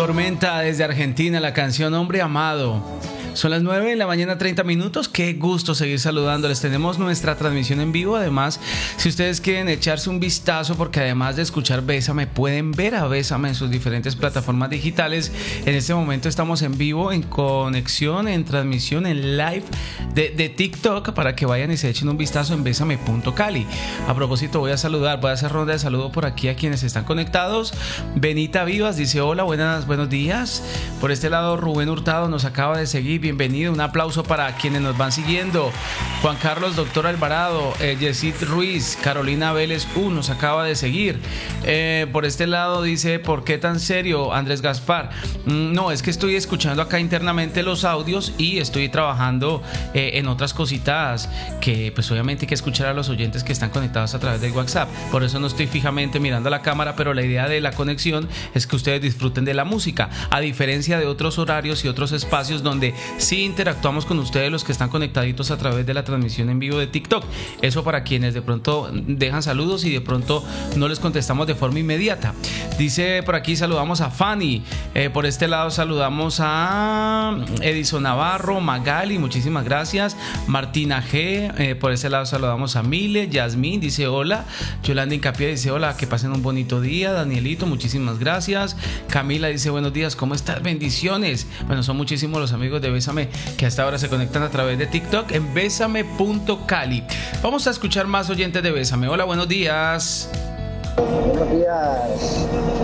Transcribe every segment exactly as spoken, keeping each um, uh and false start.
Tormenta desde Argentina, la canción Hombre Amado. Son las nueve de la mañana, treinta minutos. Qué gusto seguir saludándoles. Tenemos nuestra transmisión en vivo. Además, si ustedes quieren echarse un vistazo, porque además de escuchar Bésame, pueden ver a Bésame en sus diferentes plataformas digitales. En este momento estamos en vivo, en conexión, en transmisión, en live de, de TikTok, para que vayan y se echen un vistazo en bésame punto cali. A propósito, voy a saludar, voy a hacer ronda de saludo por aquí a quienes están conectados. Benita Vivas dice: hola, buenas, buenos días. Por este lado, Rubén Hurtado nos acaba de seguir. Bienvenido, un aplauso para quienes nos van siguiendo. Juan Carlos Doctor Alvarado, eh, Yesid Ruiz, Carolina Vélez U nos acaba de seguir. Eh, por este lado dice: ¿por qué tan serio, Andrés Gaspar? Mm, no, es que estoy escuchando acá internamente los audios y estoy trabajando eh, en otras cositas que pues obviamente hay que escuchar a los oyentes que están conectados a través del WhatsApp. Por eso no estoy fijamente mirando la cámara, pero la idea de la conexión es que ustedes disfruten de la música, a diferencia de otros horarios y otros espacios donde sí interactuamos con ustedes, los que están conectaditos a través de la transmisión en vivo de TikTok. Eso para quienes de pronto dejan saludos y de pronto no les contestamos de forma inmediata. Dice por aquí: saludamos a Fanny. Eh, por este lado saludamos a Edison Navarro, Magali, muchísimas gracias. Martina G. Eh, por este lado saludamos a Mile. Yasmín dice hola. Yolanda Incapié dice hola, que pasen un bonito día. Danielito, muchísimas gracias. Camila dice: buenos días, ¿cómo estás? Bendiciones. Bueno, son muchísimos los amigos de Bésame que hasta ahora se conectan a través de TikTok en bésame punto cali. Vamos a escuchar más oyentes de Bésame. Hola, buenos días. Buenos días.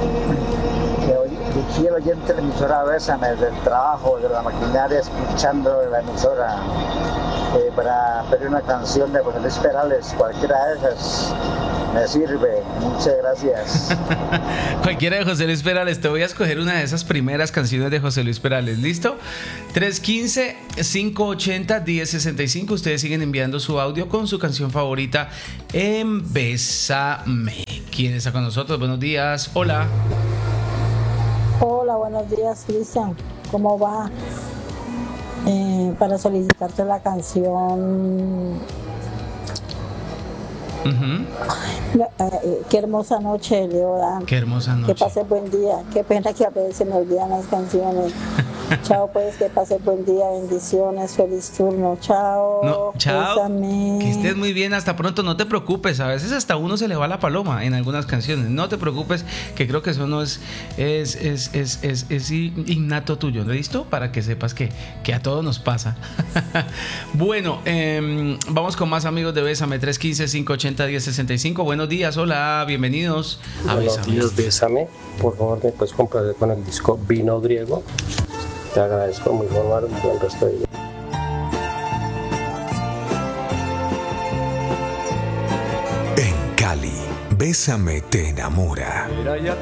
Aquí el oyente de la emisora Bésame, del trabajo, de la maquinaria, escuchando la emisora, eh, para pedir una canción de José Luis Perales, cualquiera de esas me sirve. Muchas gracias. Cualquiera de José Luis Perales. Te voy a escoger una de esas primeras canciones de José Luis Perales. ¿Listo? tres uno cinco, cinco ocho cero, uno cero seis cinco. Ustedes siguen enviando su audio con su canción favorita en Bésame. ¿Quién está con nosotros? Buenos días. Hola. Hola, buenos días, Cristian. ¿Cómo va? Eh, para solicitarte la canción. Uh-huh. Ay, eh, qué hermosa noche, Leodan. Qué hermosa noche. Que pase buen día. Qué pena que a veces se me olvidan las canciones. Chao, pues, que pase buen día. Bendiciones. Feliz turno. Chao. No, chao. Bésame. Que estés muy bien. Hasta pronto. No te preocupes. A veces hasta uno se le va la paloma en algunas canciones. No te preocupes, que creo que eso no es es, es, es, es, es innato tuyo. ¿Listo? Para que sepas que, que a todos nos pasa. Bueno, eh, vamos con más amigos de Bésame. tres uno cinco, cinco ocho cero, uno cero seis cinco. Buenos días. Hola. Bienvenidos a Buenos Bésame. días, Bésame. Por favor, me puedes complacer con el disco Vino Griego. Te agradezco, muy formal, un buen resto de día. En Cali, Bésame te enamora. Era ya